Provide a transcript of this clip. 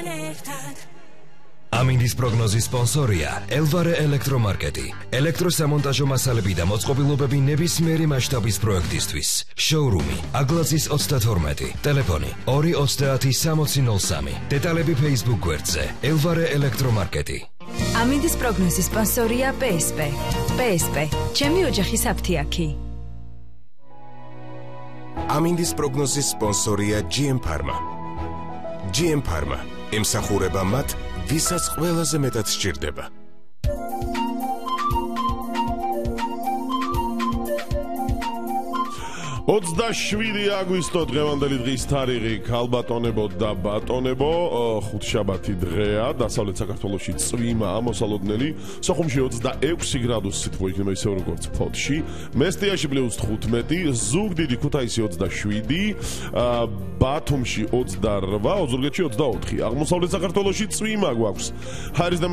ამინდის პროგნოზის სპონსორია ელვარე ელექტრომარკეტი. ელექტროსამონტაჟო მასალები და მოწყობილობები ნებისმიერი მასშტაბის პროექტისთვის. შოურუმი აგლაძის 32, ტელეფონი 230 დეტალები Facebook გვერდზე ელვარე ელექტრომარკეტი. ამინდის პროგნოზის სპონსორია PSP. PSP, ჩემი ოჯახის აფთიაქი. ამინდის პროგნოზის სპონსორია GM Pharma. GM Pharma ემსახურება მათ, ვისაც ყველაზე მეტად სჭირდება. 27 აგვისტო დღევანდელი დღის თარიღი ქალბატონებო და ბატონებო ხუთშაბათი დღეა დასავლეთ საქართველოში წვიმა ამოსალოდნელი სოხუმში 26 გრადუსი თბო იქნება ისე როგორც ფოთში მესტიაში +15 ზუგდიდი ქუთაისი 27 ბათუმში 28 ოზურგეთში 24 აღმოსავლეთ საქართველოში წვიმა გვაქვს ჰაერის